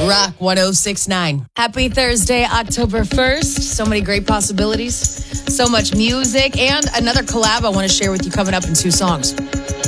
Rock 106.9. Happy Thursday, October 1st. So many great possibilities, so much music, and another collab I want to share with you coming up in 2 songs.